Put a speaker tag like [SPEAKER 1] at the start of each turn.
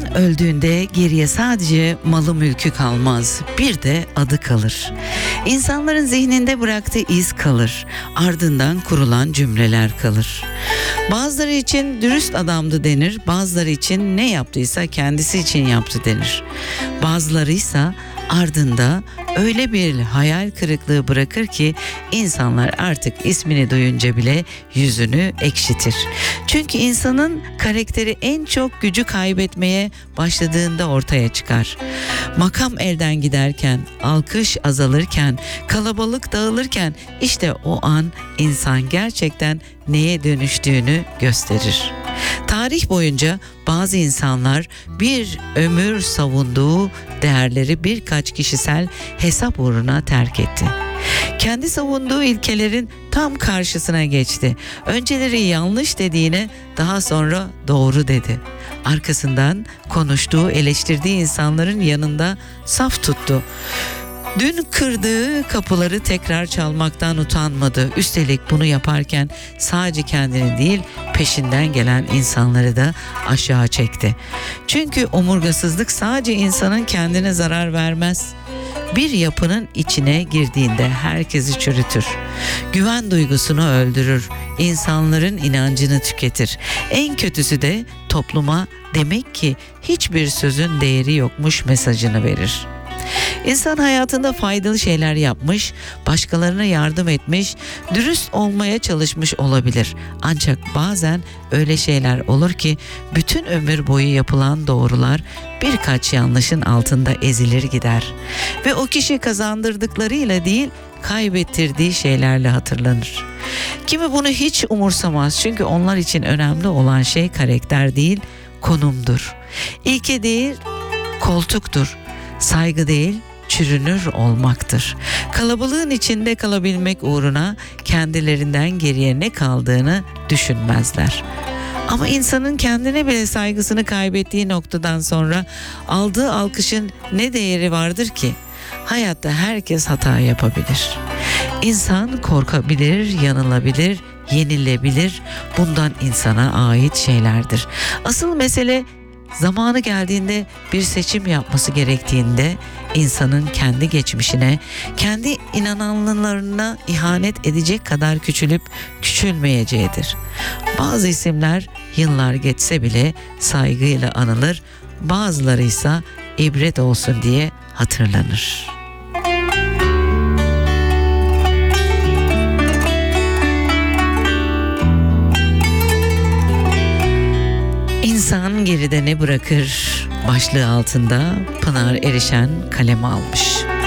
[SPEAKER 1] İnsan öldüğünde geriye sadece malı mülkü kalmaz, bir de adı kalır. İnsanların zihninde bıraktığı iz kalır, ardından kurulan cümleler kalır. Bazıları için dürüst adamdı denir, bazıları için ne yaptıysa kendisi için yaptı denir. Bazıları ise ardında öyle bir hayal kırıklığı bırakır ki insanlar artık ismini duyunca bile yüzünü ekşitir. Çünkü insanın karakteri en çok gücü kaybetmeye başladığında ortaya çıkar. Makam elden giderken, alkış azalırken, kalabalık dağılırken işte o an insan gerçekten neye dönüştüğünü gösterir. Tarih boyunca bazı insanlar bir ömür savunduğu değerleri birkaç kişisel hesap uğruna terk etti. Kendi savunduğu ilkelerin tam karşısına geçti. Önceleri yanlış dediğine daha sonra doğru dedi. Arkasından konuştuğu, eleştirdiği insanların yanında saf tuttu. Dün kırdığı kapıları tekrar çalmaktan utanmadı. Üstelik bunu yaparken sadece kendini değil, peşinden gelen insanları da aşağı çekti. Çünkü omurgasızlık sadece insanın kendine zarar vermez. Bir yapının içine girdiğinde herkesi çürütür. Güven duygusunu öldürür. İnsanların inancını tüketir. En kötüsü de topluma demek ki hiçbir sözün değeri yokmuş mesajını verir. İnsan hayatında faydalı şeyler yapmış, başkalarına yardım etmiş, dürüst olmaya çalışmış olabilir. Ancak bazen öyle şeyler olur ki bütün ömür boyu yapılan doğrular birkaç yanlışın altında ezilir gider. Ve o kişi kazandırdıklarıyla değil, kaybettirdiği şeylerle hatırlanır. Kimi bunu hiç umursamaz çünkü onlar için önemli olan şey karakter değil, konumdur. İlke değil, koltuktur. Saygı değil, çürünür olmaktır. Kalabalığın içinde kalabilmek uğruna kendilerinden geriye ne kaldığını düşünmezler. Ama insanın kendine bile saygısını kaybettiği noktadan sonra aldığı alkışın ne değeri vardır ki? Hayatta herkes hata yapabilir. İnsan korkabilir, yanılabilir, yenilebilir. Bundan insana ait şeylerdir. Asıl mesele zamanı geldiğinde bir seçim yapması gerektiğinde insanın kendi geçmişine, kendi inananlarına ihanet edecek kadar küçülüp küçülmeyeceğidir. Bazı isimler yıllar geçse bile saygıyla anılır, bazıları ise ibret olsun diye hatırlanır. İnsan geride ne bırakır başlığı altında Pınar Erişen kaleme almış.